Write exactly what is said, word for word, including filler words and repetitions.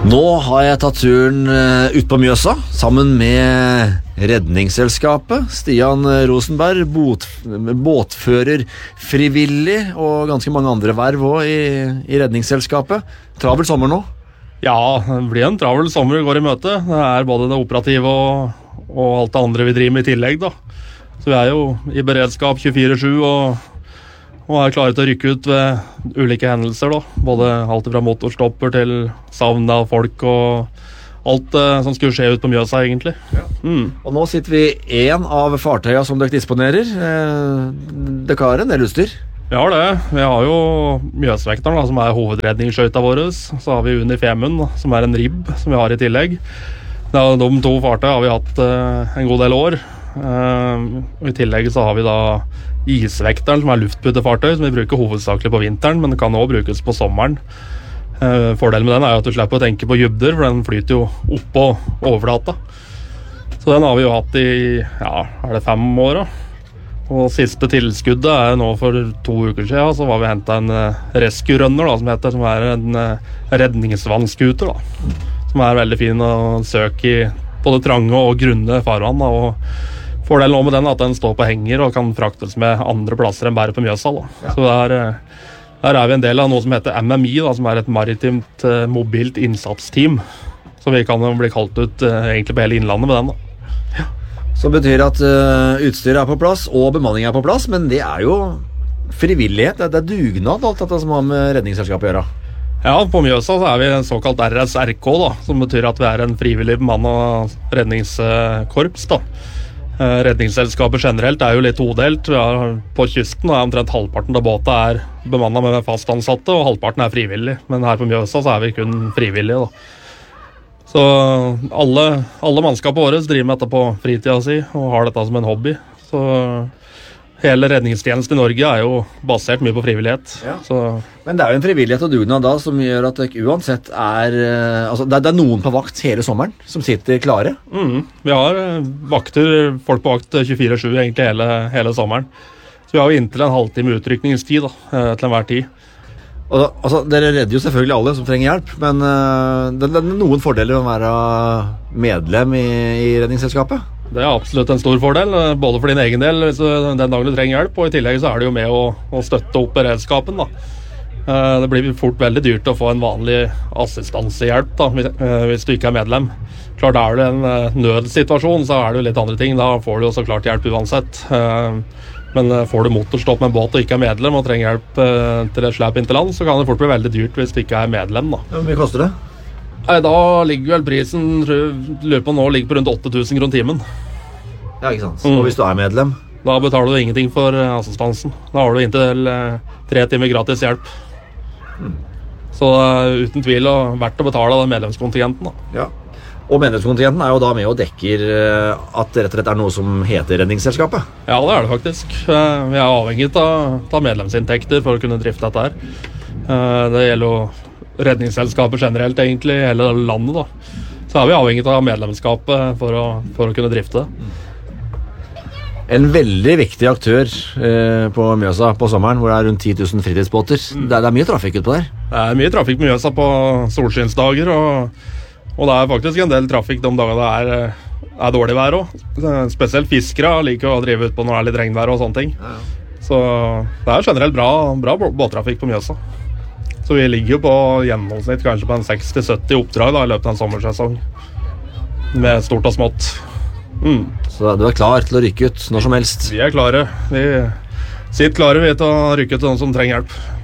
Nå har jeg tatt turen ut på Mjøsa sammen med Redningsselskapet. Stian Rosenberg, båt, båtfører, frivillig og ganske mange andre verv også i, i Redningsselskapet. Travel sommer nå? Ja, det blir en travel sommer går i møte. Det er både det operative og, og alt det andre vi driver med i tillegg da. Så vi er jo i beredskap tjuefire sju og Og er klare til å rykke ut ved ulike hendelser da. Både alt fra motorstopper til savn av folk og alt eh, som skulle skje ut på Mjøsa egentlig. Ja. Mm. Og nå sitter vi i en av fartøyene som dere disponerer. Eh, dere har en del utstyr. Vi har det. Vi har jo Mjøsvekteren da, som er hovedredningsskøyta vår. Så har vi Uni Femund, som er en ribb som vi har i tillegg. Da, de to fartøy har vi hatt eh, en god del år. Uh, I tillegg så har vi da isvekteren, som er luftputefartøy, som vi bruker hovedsakelig på vinteren, men det kan også brukes på sommeren. Uh, fordelen med den er jo at du slipper å tenke på dybder, for den flyter jo opp på overflata. Så den har vi jo hatt i, ja, er det fem år da? Og siste tilskuddet er nå for to uker siden, så var vi hentet en uh, rescue runner da, som heter, som er en uh, redningsvannskuter da, som er veldig fin å søke i både trange og grunne farvann da, og fordelen nå med den er at den står på henger og kan fraktes med andre plasser enn bare på Mjøsa da. Ja. Så der, der er vi en del av noe som heter M M I da, som er et maritimt uh, mobilt innsatsteam, så vi kan bli kalt ut uh, egentlig på hele innlandet med den da. Ja. Så betyr at uh, utstyret er på plass og bemanning er på plass, men det er jo frivillighet, det er dugnad alt dette som har med Redningsselskapet å gjøre. Ja, på Mjøsa så er vi en såkalt R S R K da, som betyr at vi er en frivillig bemannet redningskorps da. Redningsselskapet generelt er jo litt todelt. Vi er på kysten og er omtrent halvparten av båten er bemannet med fast ansatte, og halvparten er frivillig. Men her på Mjøsa så er vi kun frivillige da. Så alle, alle mannskapet våre driver med dette på fritida si, og har dette som en hobby. Så hele redningstjenesten i Norge er jo basert mye på frivillighet. Ja. Så men det er jo en frivillighet og dugnad da som gjør at det uansett er altså det, det er noen på vakt hele sommeren som sitter klare. Mm. Vi har vakter, folk på vakt tjuefire sju egentlig hele, hele sommeren. Så vi har jo inntil en halvtime utrykningstid da, til enhver tid. Og da, altså, dere redder jo selvfølgelig alle som trenger hjelp, men uh, det, det er noen fordeler å være medlem i, i Redningsselskapet. Det er absolutt en stor fordel, både for din egen del hvis du, den dagen du trenger hjelp, og i tillegg så er det jo med å, å støtte opp beredskapen da. Det blir fort veldig dyrt å få en vanlig assistansehjelp da, hvis du ikke er medlem. Klart er det en nødsituasjon, så er det jo litt andre ting, da får du jo så klart hjelp uansett. Men får du motorstopp med en båt og ikke er medlem og trenger hjelp til et slep inn til land, så kan det fort bli veldig dyrt hvis du ikke er medlem da. Hvor mye koster det? Nei, da ligger vel prisen, lurer på nå, ligger på rundt åtte tusen kroner timen. Ja, ikke sant. Og hvis du er medlem? Da betaler du ingenting for assistansen. Da har du inntil tre timer gratis hjelp. Mm. Så uten tvil er verdt å betale den medlemskontingenten da. Ja. Og medlemskontingenten er jo da med og dekker at det rett og slett er noe som heter Redningsselskapet? Ja, det er det faktisk. Vi er avhengig av, av medlemsinntekter for å kunne drifte dette her. Det gjelder jo Redningsselskapet generelt egentlig i hele landet da. Så er vi avhengig av medlemskapet for å, for å kunne drifte det. En veldig viktig aktør eh, på Mjøsa på sommeren, hvor det er rundt ti tusen fritidsbåter. Mm. Det, er, det er mye trafikk ut på der. Det er mye trafikk på Mjøsa på solskinnsdager, og, og det er faktisk en del trafikk de dagene det er, er dårlig vær også. Spesielt fiskere liker å drive ut på når det er litt regnvær og sånne ting. Ja, ja. Så det er generelt bra, bra båttrafikk på Mjøsa. Så vi ligger jo på gjennomsnitt kanskje på en seksti til sytti oppdrag da, i løpet av en sommersesong. Med stort og smått. Mm. Så du er klar til å rykke ut når som helst? Vi er klare. Vi sitter klare vi til å rykke ut til noen som trenger hjelp.